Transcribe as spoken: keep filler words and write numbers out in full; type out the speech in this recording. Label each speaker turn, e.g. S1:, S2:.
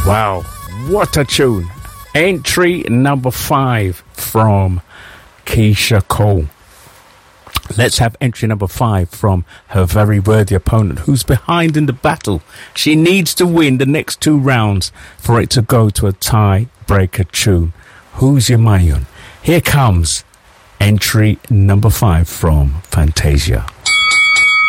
S1: Wow, what a tune. Entry number five from Keisha Cole. Let's have entry number five from her very worthy opponent, who's behind in the battle. She needs to win the next two rounds for it to go to a tie-breaker tune. Who's your money on? Here comes entry number five from Fantasia.